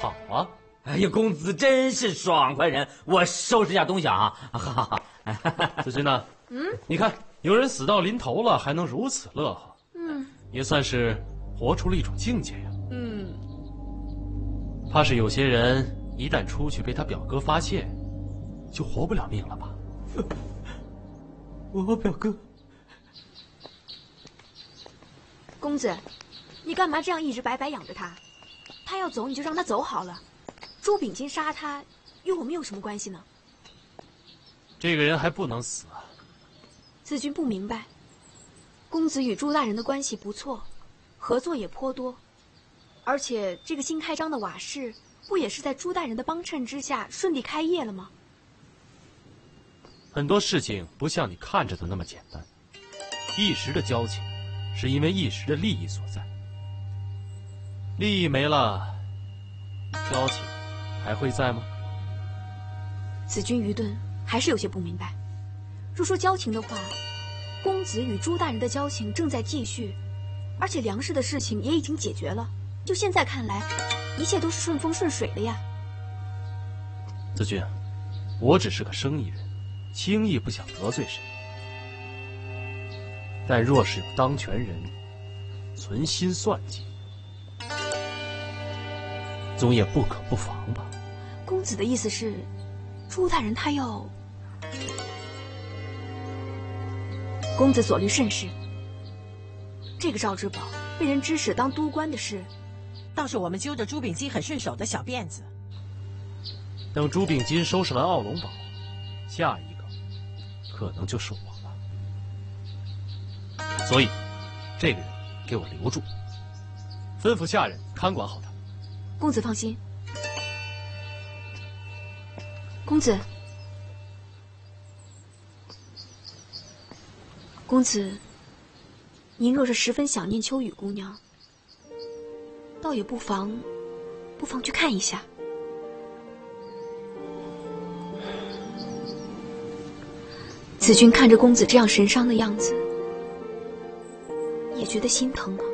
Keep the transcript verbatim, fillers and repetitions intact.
好啊！ 哎呀，公子真是爽快人，我收拾下东西啊！哈哈哈。 子君呐， 嗯， 你看有人死到临头了，还能如此乐呵， 嗯， 也算是活出了一种境界呀。 嗯， 怕是有些人一旦出去被他表哥发现，就活不了命了吧？ 我表哥， 公子，你干嘛这样一直白白养着他？他要走你就让他走好了。朱秉金杀他，与我们有什么关系呢？ 这个人还不能死啊！ 子君不明白，公子与朱大人的关系不错，合作也颇多，而且这个新开张的瓦市，不也是在朱大人的帮衬之下顺利开业了吗？ 很多事情不像你看着的那么简单，一时的交情，是因为一时的利益所在。利益没了，交情还会在吗？ 子君愚钝，还是有些不明白。若说交情的话，公子与朱大人的交情正在继续，而且粮食的事情也已经解决了。就现在看来，一切都是顺风顺水的呀。 子君，我只是个生意人，轻易不想得罪谁。但若是有当权人存心算计，总也不可不防吧。 公子的意思是，朱大人他要……公子所虑甚是。这个赵之宝被人指使当督官的事， 倒是我们揪着朱秉基很顺手的小辫子。 等朱秉金收拾完奥龙堡，下一个可能就是我了。所以，这个人给我留住，吩咐下人看管好他。 公子放心。公子，公子，您若是十分想念秋雨姑娘，倒也不妨，不妨去看一下。子君看着公子这样神伤的样子，也觉得心疼啊。